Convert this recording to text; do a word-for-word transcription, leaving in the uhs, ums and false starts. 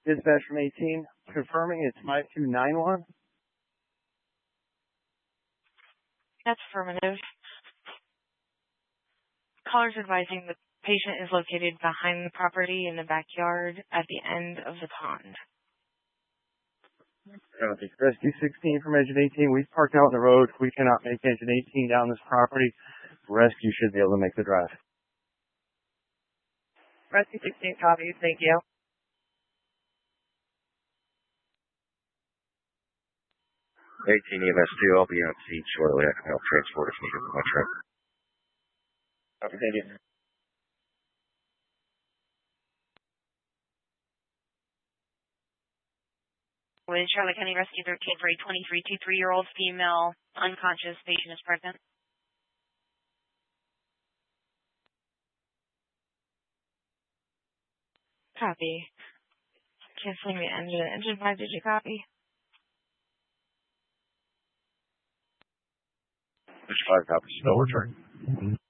Dispatch from eighteen, confirming it's five two nine one. That's affirmative. Caller's advising the patient is located behind the property in the backyard at the end of the pond. Copy. Rescue sixteen from engine eighteen. We've parked out on the road. We cannot make engine eighteen down this property. Rescue should be able to make the drive. Rescue sixteen, copy. Thank you. eighteen E M S two, I'll be on scene shortly. I can help transport if needed for my trip. Copy, thank you. With Charlotte County Rescue thirteen for a twenty-three to three-year-old female unconscious patient is pregnant. Copy. Canceling the engine. Engine five, did you copy? Engine five copies. No return.